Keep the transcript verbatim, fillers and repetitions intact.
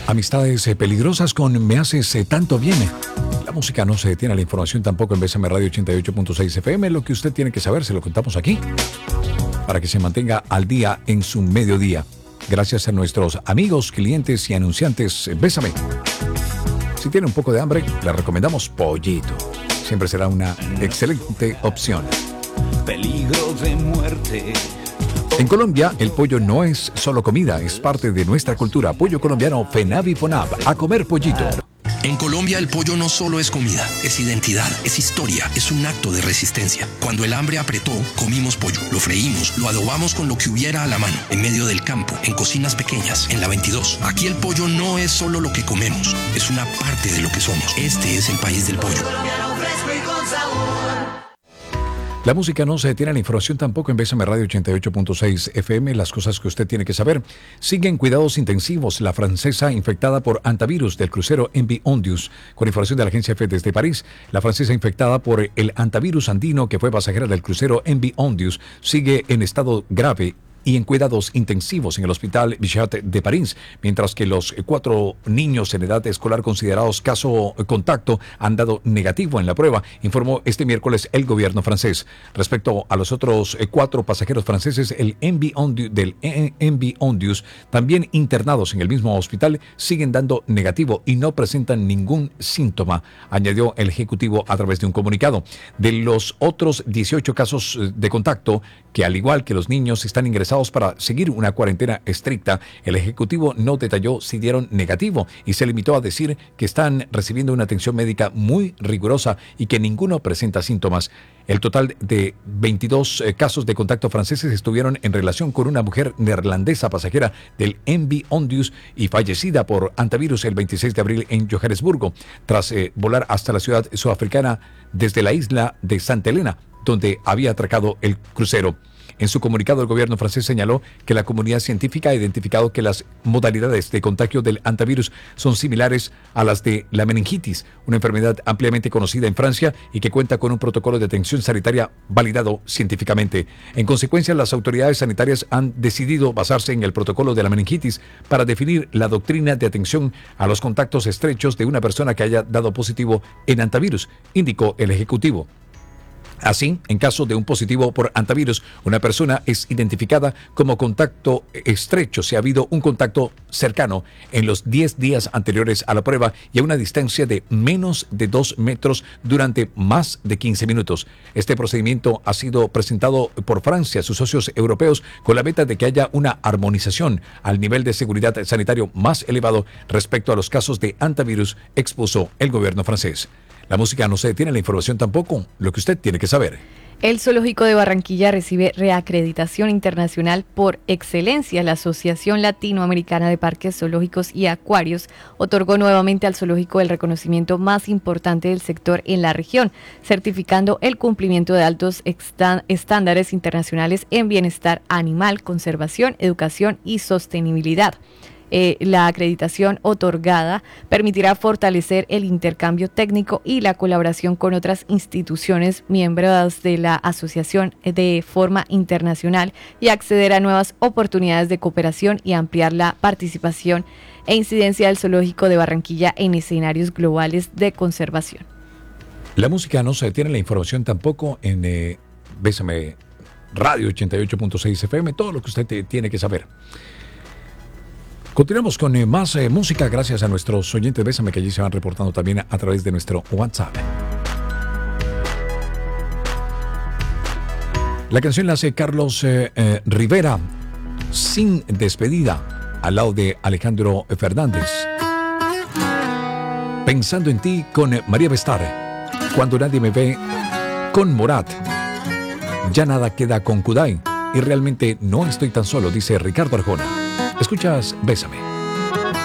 Amistades eh, peligrosas con Me Haces eh, Tanto Bien. La música no se detiene, la información tampoco en Bésame Radio ochenta y ocho punto seis F M. Lo que usted tiene que saber se lo contamos aquí para que se mantenga al día en su mediodía. Gracias a nuestros amigos, clientes y anunciantes. Bésame. Si tiene un poco de hambre, le recomendamos pollito. Siempre será una excelente opción. Peligro de muerte. En Colombia, el pollo no es solo comida, es parte de nuestra cultura. Pollo colombiano Fenavi Fonab. A comer pollito. En Colombia el pollo no solo es comida, es identidad, es historia, es un acto de resistencia. Cuando el hambre apretó, comimos pollo, lo freímos, lo adobamos con lo que hubiera a la mano, en medio del campo, en cocinas pequeñas, en la veintidós. Aquí el pollo no es solo lo que comemos, es una parte de lo que somos. Este es el país del pollo. La música no se detiene, la información tampoco en Bésame Radio ochenta y ocho punto seis F M. Las cosas que usted tiene que saber. Siguen cuidados intensivos. La francesa infectada por antivirus del crucero M V Ondius. Con información de la agencia F desde París, la francesa infectada por el antivirus andino que fue pasajera del crucero M V Ondius sigue en estado grave y en cuidados intensivos en el hospital Bichat de París, mientras que los cuatro niños en edad escolar considerados caso contacto han dado negativo en la prueba, informó este miércoles el gobierno francés. Respecto a los otros cuatro pasajeros franceses, el M V Ondius, del M V Ondius, también internados en el mismo hospital, siguen dando negativo y no presentan ningún síntoma, añadió el ejecutivo a través de un comunicado. De los otros dieciocho casos de contacto, que al igual que los niños están ingresados para seguir una cuarentena estricta, el Ejecutivo no detalló si dieron negativo y se limitó a decir que están recibiendo una atención médica muy rigurosa y que ninguno presenta síntomas. El total de veintidós eh, casos de contacto franceses estuvieron en relación con una mujer neerlandesa pasajera del M V Ondius y fallecida por antivirus el veintiséis de abril en Johannesburgo, tras eh, volar hasta la ciudad sudafricana desde la isla de Santa Elena, donde había atracado el crucero. En su comunicado, el gobierno francés señaló que la comunidad científica ha identificado que las modalidades de contagio del antivirus son similares a las de la meningitis, una enfermedad ampliamente conocida en Francia y que cuenta con un protocolo de atención sanitaria validado científicamente. En consecuencia, las autoridades sanitarias han decidido basarse en el protocolo de la meningitis para definir la doctrina de atención a los contactos estrechos de una persona que haya dado positivo en antivirus, indicó el ejecutivo. Así, en caso de un positivo por antivirus, una persona es identificada como contacto estrecho si ha habido un contacto cercano en los diez días anteriores a la prueba y a una distancia de menos de dos metros durante más de quince minutos. Este procedimiento ha sido presentado por Francia a sus socios europeos con la meta de que haya una armonización al nivel de seguridad sanitario más elevado respecto a los casos de antivirus, expuso el gobierno francés. La música no se detiene, la información tampoco, lo que usted tiene que saber. El Zoológico de Barranquilla recibe reacreditación internacional por excelencia. La Asociación Latinoamericana de Parques Zoológicos y Acuarios otorgó nuevamente al zoológico el reconocimiento más importante del sector en la región, certificando el cumplimiento de altos estándares internacionales en bienestar animal, conservación, educación y sostenibilidad. Eh, la acreditación otorgada permitirá fortalecer el intercambio técnico y la colaboración con otras instituciones miembros de la asociación de forma internacional y acceder a nuevas oportunidades de cooperación y ampliar la participación e incidencia del Zoológico de Barranquilla en escenarios globales de conservación. La música no se detiene, la información tampoco en eh, Bésame Radio ochenta y ocho punto seis F M, todo lo que usted te, tiene que saber. Continuamos con eh, más eh, música gracias a nuestros oyentes. Bésame que allí se van reportando también a, a través de nuestro WhatsApp. La canción la hace Carlos eh, eh, Rivera, Sin Despedida, al lado de Alejandro Fernández. Pensando en ti con eh, María Bestar. Cuando nadie me ve con Morat. Ya nada queda con Kudai. Y realmente no estoy tan solo, dice Ricardo Arjona. Escuchas Bésame.